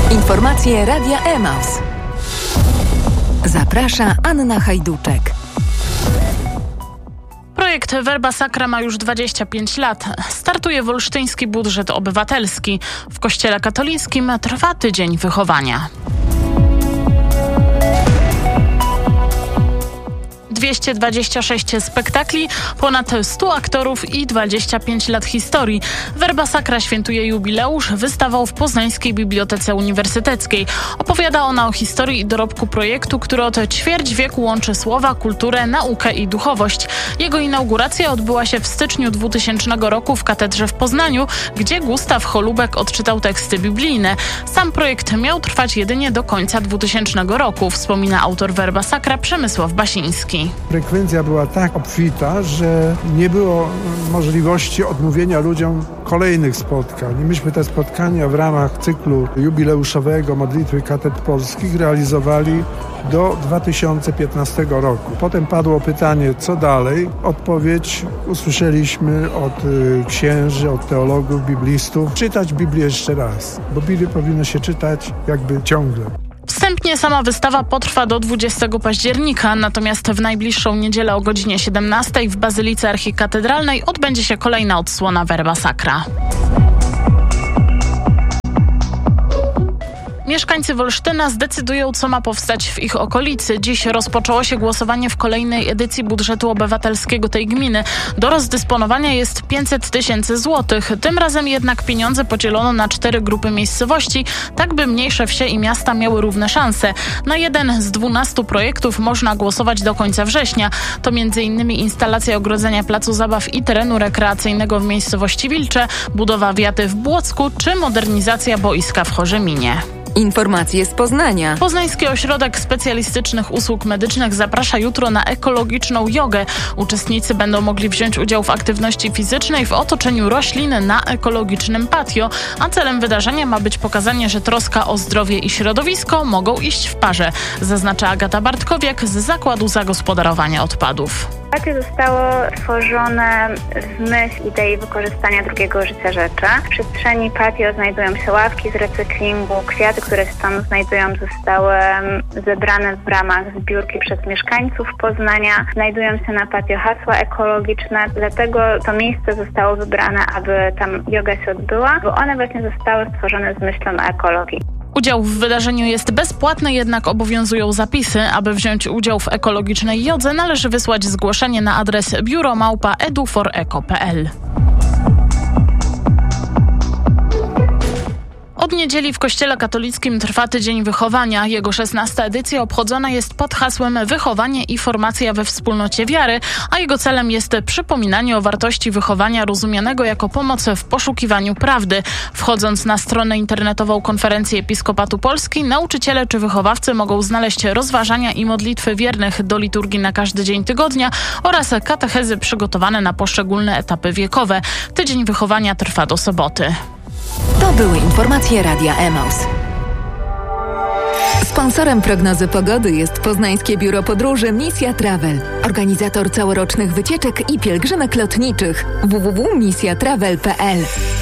Informacje Radia Emaus. Zaprasza Anna Hajduczek. Projekt Verba Sacra ma już 25 lat. Startuje wolsztyński budżet obywatelski. W Kościele katolickim trwa tydzień wychowania. 226 spektakli, ponad 100 aktorów i 25 lat historii. Verba Sacra świętuje jubileusz wystawą w Poznańskiej Bibliotece Uniwersyteckiej. Opowiada ona o historii i dorobku projektu, który od ćwierć wieku łączy słowa, kulturę, naukę i duchowość. Jego inauguracja odbyła się w styczniu 2000 roku w katedrze w Poznaniu, gdzie Gustaw Holubek odczytał teksty biblijne. Sam projekt miał trwać jedynie do końca 2000 roku, wspomina autor Verba Sacra Przemysław Basiński. Frekwencja była tak obfita, że nie było możliwości odmówienia ludziom kolejnych spotkań. Myśmy te spotkania w ramach cyklu jubileuszowego Modlitwy Katedr Polskich realizowali do 2015 roku. Potem padło pytanie, co dalej? Odpowiedź usłyszeliśmy od księży, od teologów, biblistów. Czytać Biblię jeszcze raz, bo Biblię powinno się czytać jakby ciągle. Wstępnie sama wystawa potrwa do 20 października, natomiast w najbliższą niedzielę o godzinie 17 w Bazylice Archikatedralnej odbędzie się kolejna odsłona Verba Sacra. Mieszkańcy Wolsztyna zdecydują, co ma powstać w ich okolicy. Dziś rozpoczęło się głosowanie w kolejnej edycji budżetu obywatelskiego tej gminy. Do rozdysponowania jest 500 000 złotych. Tym razem jednak pieniądze podzielono na 4 grupy miejscowości, tak by mniejsze wsie i miasta miały równe szanse. Na jeden z 12 projektów można głosować do końca września. To m.in. instalacja ogrodzenia placu zabaw i terenu rekreacyjnego w miejscowości Wilcze, budowa wiaty w Błocku czy modernizacja boiska w Chorzyminie. Informacje z Poznania. Poznański Ośrodek Specjalistycznych Usług Medycznych zaprasza jutro na ekologiczną jogę. Uczestnicy będą mogli wziąć udział w aktywności fizycznej w otoczeniu roślin na ekologicznym patio, a celem wydarzenia ma być pokazanie, że troska o zdrowie i środowisko mogą iść w parze, zaznacza Agata Bartkowiak z Zakładu Zagospodarowania Odpadów. Patio zostało stworzone w myśl idei wykorzystania drugiego życia rzeczy. W przestrzeni patio znajdują się ławki z recyklingu, kwiaty, które się tam znajdują, zostały zebrane w ramach zbiórki przez mieszkańców Poznania. Znajdują się na patio hasła ekologiczne, dlatego to miejsce zostało wybrane, aby tam joga się odbyła, bo one właśnie zostały stworzone z myślą o ekologii. Udział w wydarzeniu jest bezpłatny, jednak obowiązują zapisy. Aby wziąć udział w ekologicznej jodze, należy wysłać zgłoszenie na adres biuro@eduforeko.pl. Od niedzieli w Kościele katolickim trwa tydzień wychowania. Jego 16. edycja obchodzona jest pod hasłem Wychowanie i formacja we wspólnocie wiary, a jego celem jest przypominanie o wartości wychowania rozumianego jako pomoc w poszukiwaniu prawdy. Wchodząc na stronę internetową Konferencji Episkopatu Polski, nauczyciele czy wychowawcy mogą znaleźć rozważania i modlitwy wiernych do liturgii na każdy dzień tygodnia oraz katechezy przygotowane na poszczególne etapy wiekowe. Tydzień wychowania trwa do soboty. To były informacje Radia Emaus. Sponsorem prognozy pogody jest Poznańskie Biuro Podróży Misja Travel. Organizator całorocznych wycieczek i pielgrzymek lotniczych. www.misjatravel.pl.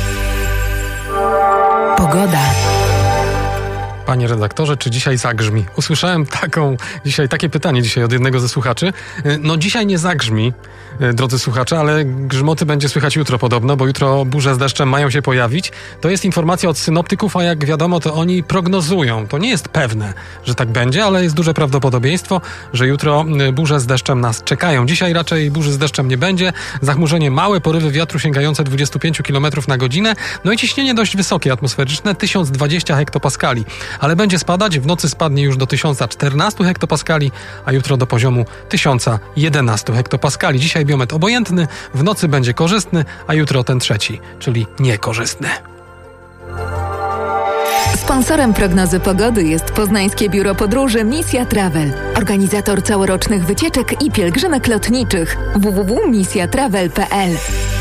Pogoda. Panie redaktorze, czy dzisiaj zagrzmi? Usłyszałem takie pytanie od jednego ze słuchaczy. No dzisiaj nie zagrzmi, drodzy słuchacze, ale grzmoty będzie słychać jutro podobno, bo jutro burze z deszczem mają się pojawić. To jest informacja od synoptyków, a jak wiadomo, to oni prognozują. To nie jest pewne, że tak będzie, ale jest duże prawdopodobieństwo, że jutro burze z deszczem nas czekają. Dzisiaj raczej burzy z deszczem nie będzie. Zachmurzenie małe, porywy wiatru sięgające 25 km na godzinę. No i ciśnienie dość wysokie, atmosferyczne, 1020 hektopaskali. Ale będzie spadać, w nocy spadnie już do 1014 hektopaskali, a jutro do poziomu 1011 hektopaskali. Dzisiaj biometr obojętny, w nocy będzie korzystny, a jutro ten trzeci, czyli niekorzystny. Sponsorem prognozy pogody jest Poznańskie Biuro Podróży Misja Travel. Organizator całorocznych wycieczek i pielgrzymek lotniczych. www.misjatravel.pl.